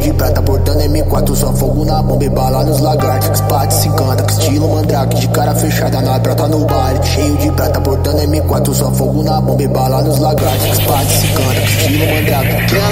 de prata, portando M4, só fogo na bomba e bala nos lagartos. Spade se encanta, que estilo mandrake, de cara fechada na brota no baile. Cheio de prata, portando M4, só fogo na bomba e bala nos lagartos. Spade se encanta, que estilo mandrake.